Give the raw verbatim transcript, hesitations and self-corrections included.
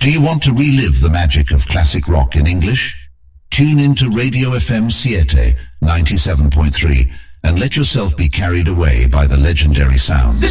Do you want to relive the magic of classic rock in English? Tune into Radio F M Siete ninety-seven point three and let yourself be carried away by the legendary sounds.